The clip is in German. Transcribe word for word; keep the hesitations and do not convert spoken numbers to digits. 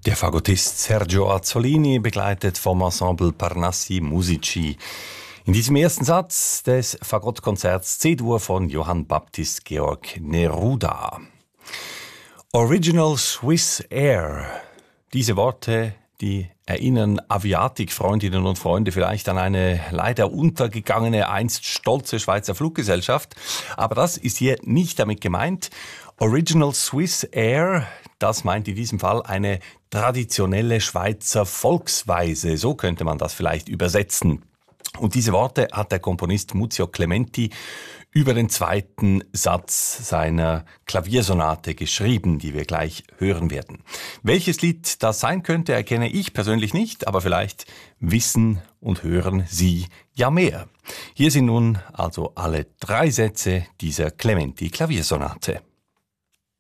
Der Fagottist Sergio Azzolini, begleitet vom Ensemble Parnassi Musici. In diesem ersten Satz des Fagottkonzerts C-Dur von Johann Baptist Georg Neruda. Original Swiss Air. Diese Worte, die erinnern Aviatik-Freundinnen und Freunde vielleicht an eine leider untergegangene, einst stolze Schweizer Fluggesellschaft. Aber das ist hier nicht damit gemeint. Original Swiss Air, das meint in diesem Fall eine traditionelle Schweizer Volksweise. So könnte man das vielleicht übersetzen. Und diese Worte hat der Komponist Muzio Clementi über den zweiten Satz seiner Klaviersonate geschrieben, die wir gleich hören werden. Welches Lied das sein könnte, erkenne ich persönlich nicht, aber vielleicht wissen und hören Sie ja mehr. Hier sind nun also alle drei Sätze dieser Clementi-Klaviersonate.